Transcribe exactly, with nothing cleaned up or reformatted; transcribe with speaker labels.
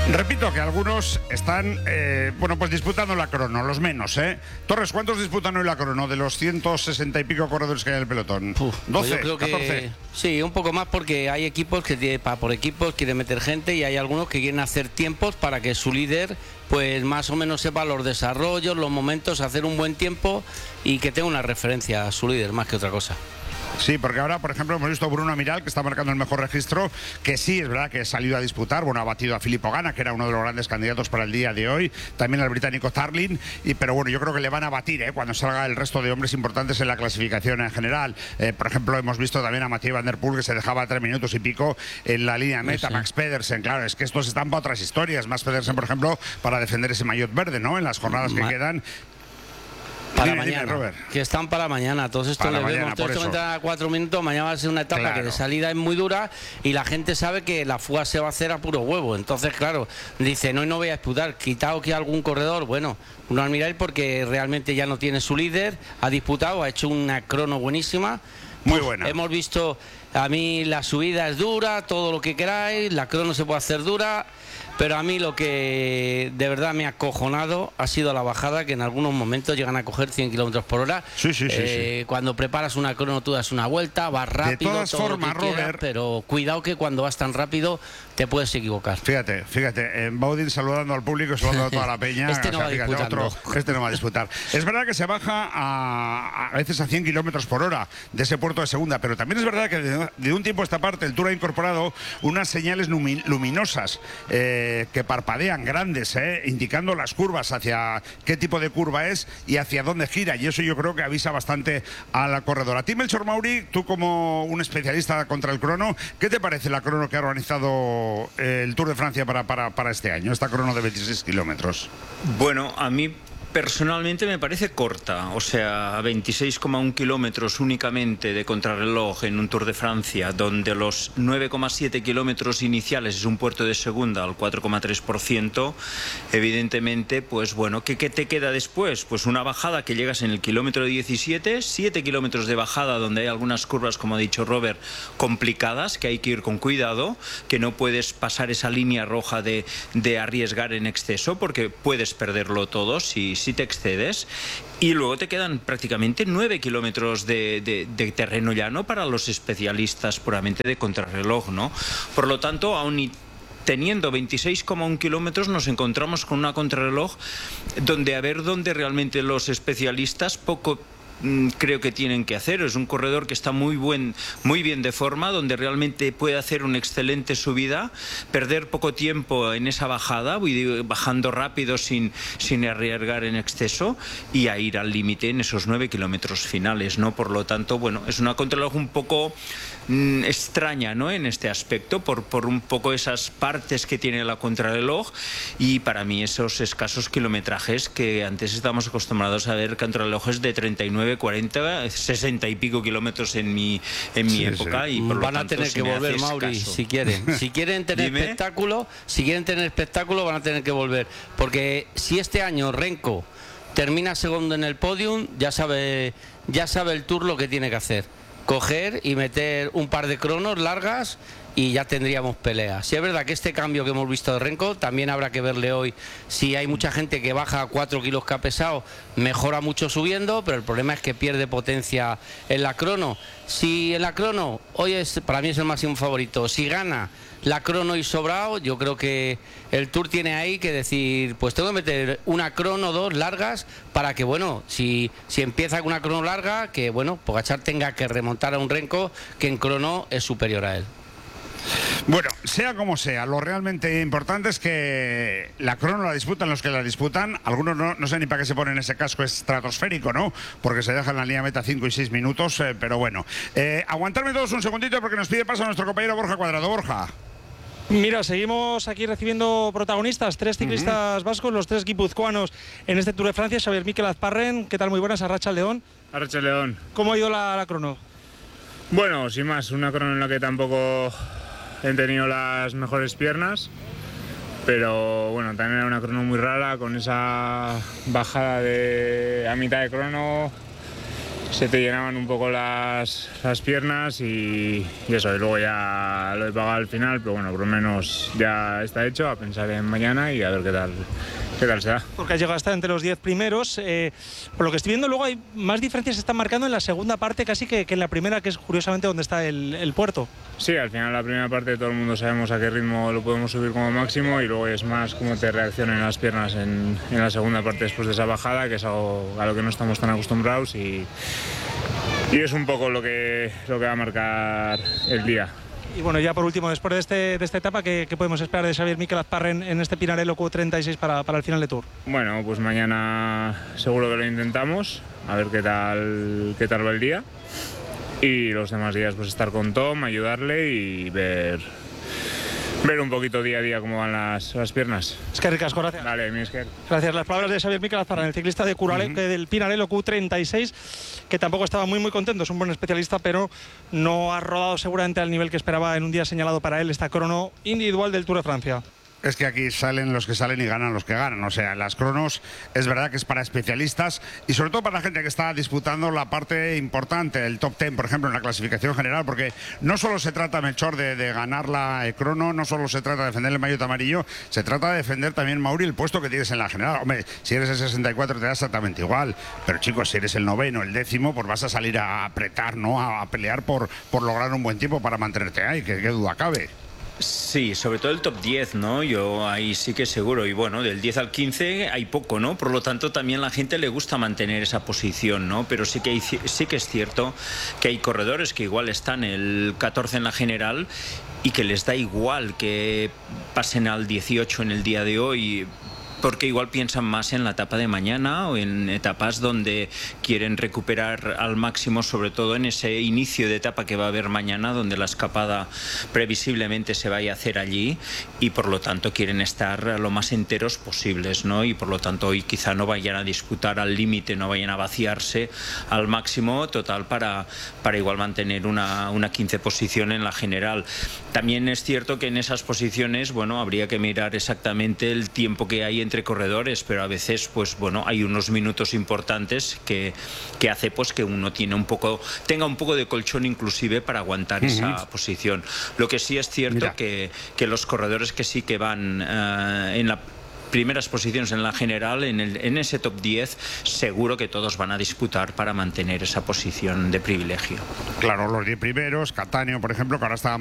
Speaker 1: Repito que algunos están, eh, bueno, pues disputando la crono, los menos, ¿eh? Torres, ¿cuántos disputan hoy la crono de los ciento sesenta y pico corredores que hay en el pelotón?
Speaker 2: Uf, pues
Speaker 1: doce,
Speaker 2: yo creo que
Speaker 1: catorce.
Speaker 2: sí, un poco más, porque hay equipos que tiene, pa, por equipos quieren meter gente y hay algunos que quieren hacer tiempos para que su líder pues más o menos sepa los desarrollos, los momentos, hacer un buen tiempo y que tenga una referencia a su líder más que otra cosa.
Speaker 1: Sí, porque ahora, por ejemplo, hemos visto a Bruno Amiral, que está marcando el mejor registro, que sí, es verdad que ha salido a disputar, bueno, ha batido a Filippo Ganna, que era uno de los grandes candidatos para el día de hoy, también al británico Tarlin, y, pero bueno, yo creo que le van a batir ¿eh? cuando salga el resto de hombres importantes en la clasificación en general. Eh, por ejemplo, hemos visto también a Mathieu Van Der Poel, que se dejaba tres minutos y pico en la línea meta, sí, sí. Max Pedersen, claro, es que estos están para otras historias, Max Pedersen, por ejemplo, para defender ese maillot verde, ¿no?, en las jornadas que Ma quedan.
Speaker 2: Para
Speaker 1: dime,
Speaker 2: mañana,
Speaker 1: dime, Robert.
Speaker 2: Que están para mañana. Todos estos les vemos, todos estos entran a cuatro minutos. Mañana va a ser una etapa claro. que de salida es muy dura y la gente sabe que la fuga se va a hacer a puro huevo. Entonces, claro, dice, no, no voy a disputar. Quitado que algún corredor, bueno, uno al mirar porque realmente ya no tiene su líder, ha disputado, ha hecho una crono buenísima.
Speaker 1: Muy buena.
Speaker 2: Hemos visto, a mí la subida es dura, todo lo que queráis, la crono se puede hacer dura. Pero a mí lo que de verdad me ha acojonado ha sido la bajada, que en algunos momentos llegan a coger cien kilómetros por hora.
Speaker 1: Sí, sí, sí,
Speaker 2: eh,
Speaker 1: sí.
Speaker 2: Cuando preparas una crono tú das una vuelta, vas rápido,
Speaker 1: de todas
Speaker 2: todo
Speaker 1: formas,
Speaker 2: lo que quieras,
Speaker 1: Robert,
Speaker 2: pero cuidado que cuando vas tan rápido te puedes equivocar.
Speaker 1: Fíjate, fíjate, en Baudin saludando al público, saludando a toda la peña.
Speaker 2: Este
Speaker 1: o
Speaker 2: no
Speaker 1: sea,
Speaker 2: va
Speaker 1: fíjate,
Speaker 2: disputando.
Speaker 1: Otro, este no va a disputar. Es verdad que se baja a, a veces a cien kilómetros por hora de ese puerto de segunda, pero también es verdad que de, de un tiempo a esta parte el Tour ha incorporado unas señales luminosas eh, que parpadean grandes, eh, indicando las curvas, hacia qué tipo de curva es y hacia dónde gira, y eso yo creo que avisa bastante a la corredora. A ti, Melchor Mauri, tú como un especialista contra el crono, ¿qué te parece la crono que ha organizado el Tour de Francia para, para, para este año, esta crono de veintiséis kilómetros?
Speaker 3: Bueno, a mí personalmente me parece corta, o sea, veintiséis coma uno kilómetros únicamente de contrarreloj en un Tour de Francia, donde los nueve coma siete kilómetros iniciales es un puerto de segunda al cuatro coma tres por ciento, evidentemente, pues bueno, ¿qué, ¿qué te queda después? Pues una bajada que llegas en el kilómetro diecisiete, siete kilómetros de bajada donde hay algunas curvas, como ha dicho Robert, complicadas, que hay que ir con cuidado, que no puedes pasar esa línea roja de, de arriesgar en exceso, porque puedes perderlo todo si si te excedes, y luego te quedan prácticamente nueve kilómetros de, de, de terreno llano para los especialistas puramente de contrarreloj, ¿no? Por lo tanto, aún teniendo veintiséis coma uno kilómetros nos encontramos con una contrarreloj donde a ver dónde realmente los especialistas poco creo que tienen que hacer. Es un corredor que está muy buen, muy bien de forma, donde realmente puede hacer una excelente subida, perder poco tiempo en esa bajada, bajando rápido sin, sin arriesgar en exceso, y a ir al límite en esos nueve kilómetros finales, ¿no? Por lo tanto, bueno, es una contrarreloj un poco mmm, extraña, ¿no?, en este aspecto, por, por un poco esas partes que tiene la contrarreloj, y para mí esos escasos kilometrajes que antes estábamos acostumbrados a ver contrarrelojes de treinta y nueve, cuarenta, sesenta y pico kilómetros en mi, en mi sí, época, sí. Y por
Speaker 2: van
Speaker 3: lo
Speaker 2: a
Speaker 3: tanto,
Speaker 2: tener que volver, Mauri, si quieren. Si quieren tener
Speaker 3: Dime.
Speaker 2: espectáculo, si quieren tener espectáculo van a tener que volver, porque si este año Renko termina segundo en el podium, ya sabe, ya sabe el Tour lo que tiene que hacer. Coger y meter un par de cronos largas y ya tendríamos pelea. Si es verdad que este cambio que hemos visto de Renko, también habrá que verle hoy. Si hay mucha gente que baja cuatro kilos que ha pesado, mejora mucho subiendo, pero el problema es que pierde potencia en la crono. Si en la crono, hoy es, para mí es el máximo favorito, si gana la crono y sobrado, yo creo que el Tour tiene ahí que decir, pues tengo que meter una crono o dos largas para que, bueno, si, si empieza con una crono larga, que bueno, Pogačar tenga que remontar a un Renko que en crono es superior a él.
Speaker 1: Bueno, sea como sea, lo realmente importante es que la crono la disputan los que la disputan. Algunos no, no sé ni para qué se ponen ese casco estratosférico, ¿no? Porque se dejan la línea meta cinco y seis minutos, eh, pero bueno. Eh, aguantarme todos un segundito porque nos pide paso a nuestro compañero Borja Cuadrado. Borja.
Speaker 4: Mira, seguimos aquí recibiendo protagonistas, tres ciclistas uh-huh. vascos, los tres guipuzcoanos en este Tour de Francia. Xavier Mikel Azparren, ¿qué tal? Muy buenas, Arratsalde León.
Speaker 5: Arratsalde León.
Speaker 4: ¿Cómo ha ido la, la crono?
Speaker 5: Bueno, sin más, una crono en la que tampoco he tenido las mejores piernas, pero bueno, también era una crono muy rara, con esa bajada de a mitad de crono se te llenaban un poco las, las piernas y, y eso, y luego ya lo he pagado al final, pero bueno, por lo menos ya está hecho, a pensar en mañana y a ver qué tal, qué tal será.
Speaker 4: Porque has llegado hasta entre los diez primeros, eh, por lo que estoy viendo luego hay más diferencias se están marcando en la segunda parte casi que, que en la primera, que es curiosamente donde está el, el puerto.
Speaker 5: Sí, al final la primera parte todo el mundo sabemos a qué ritmo lo podemos subir como máximo y luego es más cómo te reaccionan las piernas en, en la segunda parte después de esa bajada, que es algo a lo que no estamos tan acostumbrados y, y es un poco lo que, lo que va a marcar el día.
Speaker 4: Y bueno, ya por último, después de, este, de esta etapa, ¿qué, qué podemos esperar de Xavier Miquel Azparren en este Pinarello Q treinta y seis para, para el final de Tour?
Speaker 5: Bueno, pues mañana seguro que lo intentamos, a ver qué tal, qué tal va el día. Y los demás días pues estar con Tom, ayudarle y ver, ver un poquito día a día cómo van las, las piernas.
Speaker 4: Es que ricasco, gracias.
Speaker 5: Dale, mi Esker.
Speaker 4: Gracias. Las palabras de Xavier Miquel Azparren, el ciclista de Curale, uh-huh. que del Pinarello Q treinta y seis, que tampoco estaba muy muy contento, es un buen especialista, pero no ha rodado seguramente al nivel que esperaba en un día señalado para él esta crono individual del Tour de Francia.
Speaker 1: Es que aquí salen los que salen y ganan los que ganan. O sea, las cronos es verdad que es para especialistas y sobre todo para la gente que está disputando la parte importante, el top ten, por ejemplo, en la clasificación general, porque no solo se trata, Melchor, de, de ganar la eh, crono, no solo se trata de defender el maillot amarillo, se trata de defender también, Mauri, el puesto que tienes en la general. Hombre, si eres el sesenta y cuatro te da exactamente igual, pero chicos, si eres el noveno, el décimo, pues vas a salir a apretar, ¿no? A, a pelear por, por lograr un buen tiempo para mantenerte ahí, que qué duda cabe.
Speaker 3: Sí, sobre todo el top diez, ¿no? Yo ahí sí que seguro. Y bueno, del diez al quince hay poco, ¿no? Por lo tanto, también a la gente le gusta mantener esa posición, ¿no? Pero sí que, hay, sí que es cierto que hay corredores que igual están el catorce en la general y que les da igual que pasen al dieciocho en el día de hoy, porque igual piensan más en la etapa de mañana o en etapas donde quieren recuperar al máximo, sobre todo en ese inicio de etapa que va a haber mañana, donde la escapada previsiblemente se vaya a hacer allí y por lo tanto quieren estar lo más enteros posibles, ¿no? Y por lo tanto hoy quizá no vayan a disputar al límite, no vayan a vaciarse al máximo total para, para igual mantener una, una quince posición en la general. También es cierto que en esas posiciones, bueno, habría que mirar exactamente el tiempo que hay en entre corredores, pero a veces pues bueno, hay unos minutos importantes que, que hace pues que uno tiene un poco, tenga un poco de colchón inclusive para aguantar uh-huh. esa posición. Lo que sí es cierto que, que los corredores que sí que van uh, en la primeras posiciones en la general, en, el, en ese top diez, seguro que todos van a disputar para mantener esa posición de privilegio.
Speaker 1: Claro, los diez primeros, Cattaneo, por ejemplo, que ahora está